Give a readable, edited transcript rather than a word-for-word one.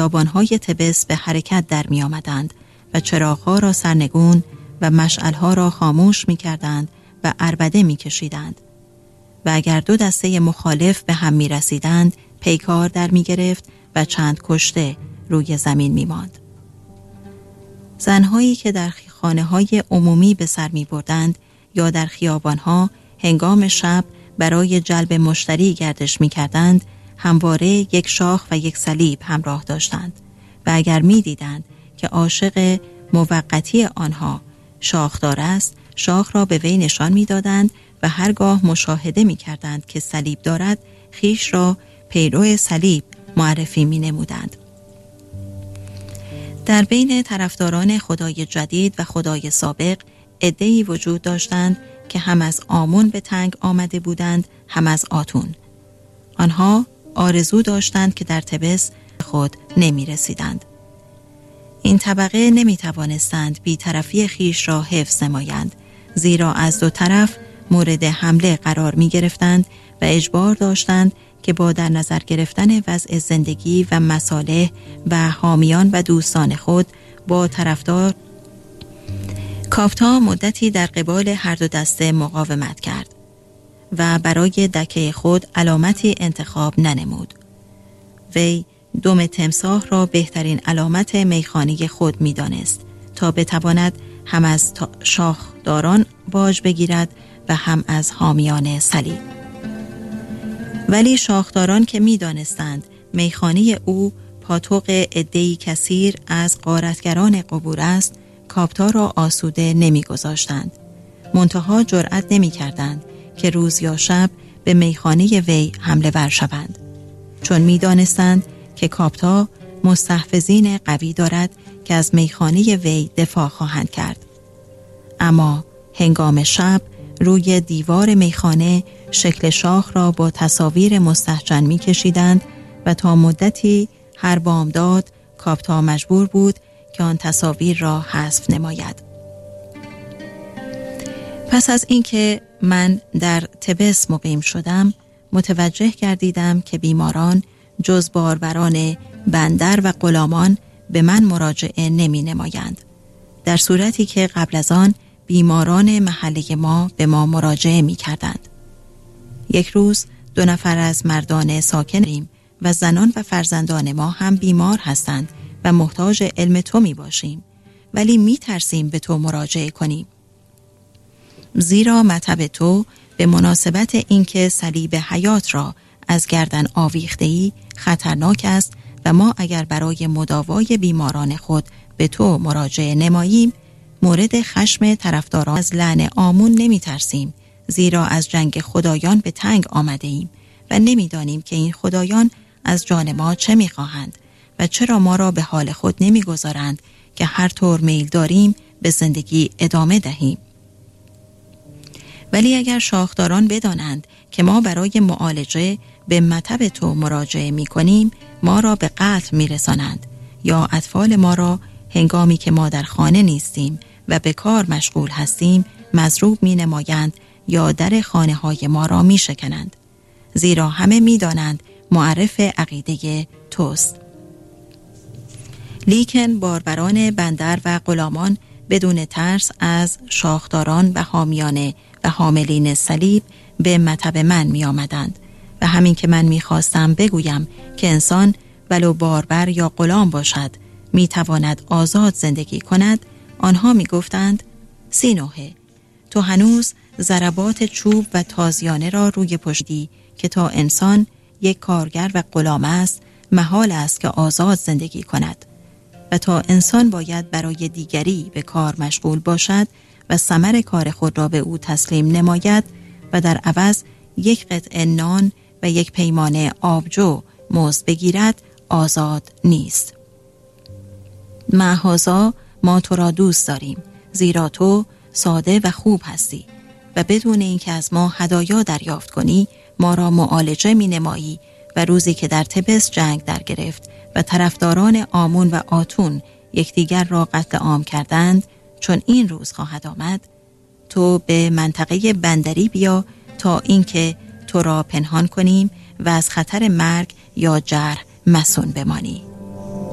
خیابان‌های طبس به حرکت در می آمدند و چراغ‌ها را سرنگون و مشعل‌ها را خاموش می کردند و عربده می کشیدند. و اگر دو دسته مخالف به هم می رسیدند، پیکار در می گرفت و چند کشته روی زمین می ماند. زنهایی که در خانه‌های عمومی به سر می بردند یا در خیابان‌ها هنگام شب برای جلب مشتری گردش می کردند، همواره یک شاخ و یک صلیب همراه داشتند و اگر می دیدند که عاشق موقتی آنها شاخدار است، شاخ را به وی نشان می دادند و هرگاه مشاهده می کردند که صلیب دارد، خیش را پیرو صلیب معرفی می نمودند. در بین طرفداران خدای جدید و خدای سابق عده‌ای وجود داشتند که هم از آمون به تنگ آمده بودند، هم از آتون. آنها آرزو داشتند که در طبس خود نمی رسیدند. این طبقه نمی توانستند بی‌طرفی خیش را حفظ نمایند، زیرا از دو طرف مورد حمله قرار می گرفتند و اجبار داشتند که با در نظر گرفتن وضع زندگی و مصالح و حامیان و دوستان خود با طرفدار کاپتا مدتی در قبال هر دو دسته مقاومت کرد و برای دکه خود علامتی انتخاب ننمود. وی دم تمساح را بهترین علامت میخانه خود می دانست تا بتواند هم از شاخداران باج بگیرد و هم از حامیان صلیب. ولی شاخداران که می دانستند میخانه او پاتوق عده‌ای کثیر از غارتگران قبور است، کاپتا را آسوده نمی گذاشتند. منتها جرأت نمی کردند که روز یا شب به میخانه وی حمله ور شوند، چون می دانستند که کاپتا مستحفظین قوی دارد که از میخانه وی دفاع خواهند کرد. اما هنگام شب روی دیوار میخانه شکل شاخ را با تصاویر مستهجن می کشیدند و تا مدتی هر بامداد کاپتا مجبور بود که آن تصاویر را حذف نماید. پس از اینکه من در طبس مقیم شدم، متوجه گردیدم که بیماران جز باربران بندر و غلامان به من مراجعه نمی نمایند، در صورتی که قبل از آن بیماران محله ما به ما مراجعه می کردند. یک روز 2 نفر از مردان ساکنیم و زنان و فرزندان ما هم بیمار هستند و محتاج علم تو می باشیم، ولی می ترسیم به تو مراجعه کنیم، زیرا مطب تو به مناسبت اینکه صلیب حیات را از گردن آویخته‌ای خطرناک است و ما اگر برای مداوای بیماران خود به تو مراجعه نماییم، مورد خشم طرفداران از لعن آمون نمی ترسیم، زیرا از جنگ خدایان به تنگ آمده ایم و نمی دانیم که این خدایان از جان ما چه می خواهند و چرا ما را به حال خود نمی گذارند که هر طور میل داریم به زندگی ادامه دهیم. ولی اگر شاخداران بدانند که ما برای معالجه به مطب تو مراجعه می کنیم، ما را به قتل می رسانند یا اطفال ما را هنگامی که ما در خانه نیستیم و به کار مشغول هستیم مضروب می نمایند یا در خانه های ما را می شکنند، زیرا همه می دانند معرف عقیده توست. لیکن باربران بندر و غلامان بدون ترس از شاخداران و حامیان و حاملین صلیب به مطب من می آمدند و همین که من می خواستم بگویم که انسان ولو باربر یا غلام باشد می تواند آزاد زندگی کند، آنها می گفتند سینوحه، تو هنوز ضربات چوب و تازیانه را روی پشتی که تا انسان یک کارگر و غلام است محال است که آزاد زندگی کند و تا انسان باید برای دیگری به کار مشغول باشد و ثمر کار خود را به او تسلیم نماید و در عوض یک قطعه نان و یک پیمانه آبجو مزد بگیرد، آزاد نیست. معاذا ما تو را دوست داریم، زیرا تو ساده و خوب هستی و بدون اینکه از ما هدایا دریافت کنی ما را معالجه می نمایی و روزی که در طبس جنگ در گرفت و طرفداران آمون و آتون یکدیگر را قتل عام کردند، چون این روز خواهد آمد، تو به منطقه بندری بیا تا اینکه تو را پنهان کنیم و از خطر مرگ یا جرح مصون بمانی.